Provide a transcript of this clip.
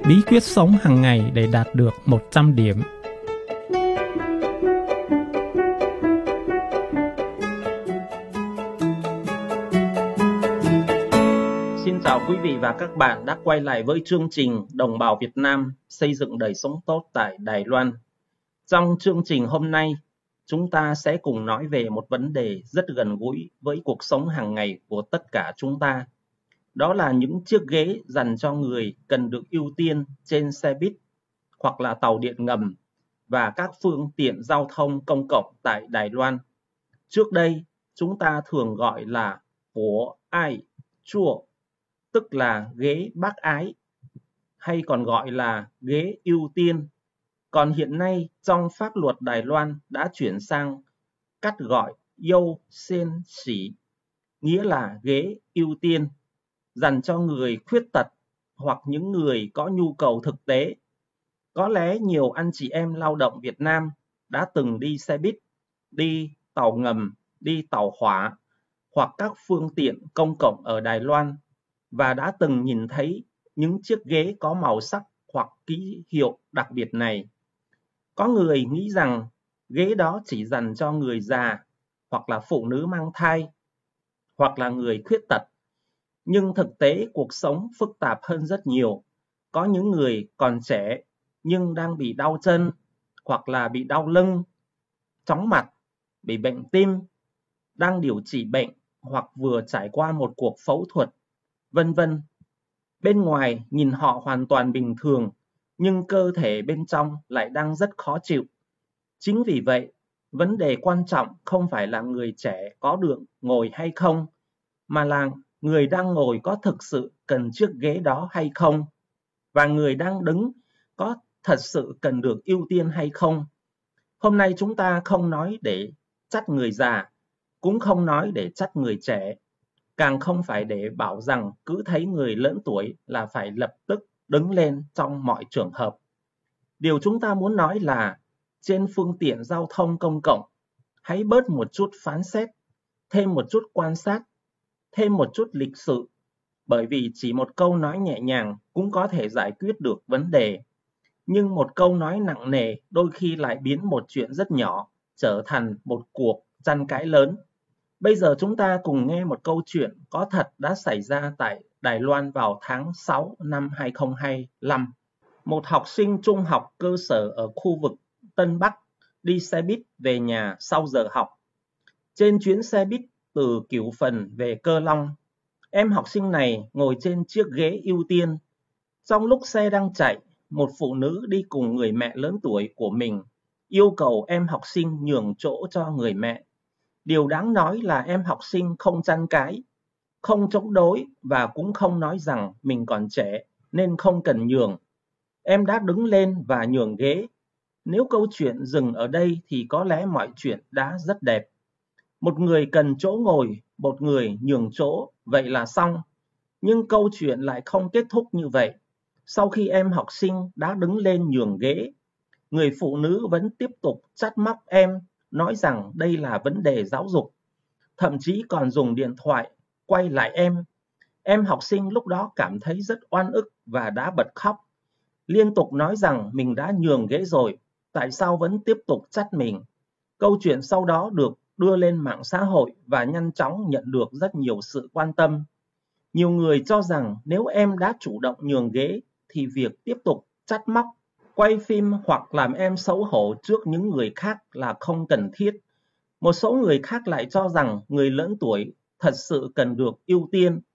Bí quyết sống hàng ngày để đạt được 100 điểm. Xin chào quý vị và các bạn đã quay lại với chương trình Đồng bào Việt Nam xây dựng đời sống tốt tại Đài Loan. Trong chương trình hôm nay, chúng ta sẽ cùng nói về một vấn đề rất gần gũi với cuộc sống hàng ngày của tất cả chúng ta. Đó là những chiếc ghế dành cho người cần được ưu tiên trên xe buýt hoặc là tàu điện ngầm và các phương tiện giao thông công cộng tại Đài Loan. Trước đây, chúng ta thường gọi là của ai chua, tức là ghế bác ái, hay còn gọi là ghế ưu tiên. Còn hiện nay trong pháp luật Đài Loan đã chuyển sang cách gọi ưu先席, nghĩa là ghế ưu tiên, dành cho người khuyết tật hoặc những người có nhu cầu thực tế. Có lẽ nhiều anh chị em lao động Việt Nam đã từng đi xe buýt, đi tàu ngầm, đi tàu hỏa hoặc các phương tiện công cộng ở Đài Loan và đã từng nhìn thấy những chiếc ghế có màu sắc hoặc ký hiệu đặc biệt này. Có người nghĩ rằng ghế đó chỉ dành cho người già hoặc là phụ nữ mang thai hoặc là người khuyết tật. Nhưng thực tế cuộc sống phức tạp hơn rất nhiều. Có những người còn trẻ nhưng đang bị đau chân hoặc là bị đau lưng, chóng mặt, bị bệnh tim, đang điều trị bệnh hoặc vừa trải qua một cuộc phẫu thuật, vân vân. Bên ngoài nhìn họ hoàn toàn bình thường, nhưng cơ thể bên trong lại đang rất khó chịu. Chính vì vậy, vấn đề quan trọng không phải là người trẻ có được ngồi hay không, mà là người đang ngồi có thực sự cần chiếc ghế đó hay không, và người đang đứng có thật sự cần được ưu tiên hay không. Hôm nay chúng ta không nói để trách người già, cũng không nói để trách người trẻ, càng không phải để bảo rằng cứ thấy người lớn tuổi là phải lập tức đứng lên trong mọi trường hợp. Điều chúng ta muốn nói là trên phương tiện giao thông công cộng, hãy bớt một chút phán xét, thêm một chút quan sát, thêm một chút lịch sự, bởi vì chỉ một câu nói nhẹ nhàng cũng có thể giải quyết được vấn đề. Nhưng một câu nói nặng nề đôi khi lại biến một chuyện rất nhỏ trở thành một cuộc tranh cãi lớn. Bây giờ chúng ta cùng nghe một câu chuyện có thật đã xảy ra tại Đài Loan vào tháng 6 năm 2025. Một học sinh trung học cơ sở ở khu vực Tân Bắc đi xe buýt về nhà sau giờ học. Trên chuyến xe buýt từ Cửu Phần về Cơ Long, em học sinh này ngồi trên chiếc ghế ưu tiên. Trong lúc xe đang chạy, một phụ nữ đi cùng người mẹ lớn tuổi của mình yêu cầu em học sinh nhường chỗ cho người mẹ. Điều đáng nói là em học sinh không tranh cãi, không chống đối và cũng không nói rằng mình còn trẻ nên không cần nhường. Em đã đứng lên và nhường ghế. Nếu câu chuyện dừng ở đây thì có lẽ mọi chuyện đã rất đẹp. Một người cần chỗ ngồi, một người nhường chỗ, vậy là xong. Nhưng câu chuyện lại không kết thúc như vậy. Sau khi em học sinh đã đứng lên nhường ghế, người phụ nữ vẫn tiếp tục trách móc em, nói rằng đây là vấn đề giáo dục. Thậm chí còn dùng điện thoại quay lại em. Em học sinh lúc đó cảm thấy rất oan ức và đã bật khóc. Liên tục nói rằng mình đã nhường ghế rồi, tại sao vẫn tiếp tục trách mình. Câu chuyện sau đó được đưa lên mạng xã hội và nhanh chóng nhận được rất nhiều sự quan tâm. Nhiều người cho rằng nếu em đã chủ động nhường ghế thì việc tiếp tục trách móc, quay phim hoặc làm em xấu hổ trước những người khác là không cần thiết. Một số người khác lại cho rằng người lớn tuổi thật sự cần được ưu tiên